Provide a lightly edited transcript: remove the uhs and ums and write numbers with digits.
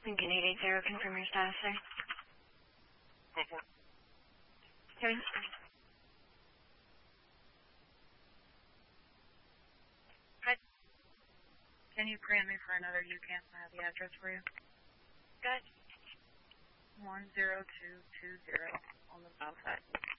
Lincoln 880, confirm your status, sir. Go for it. Hearing. Hi. Can you grant me for another UCAN? I have the address for you. Good. 10220 on the south side.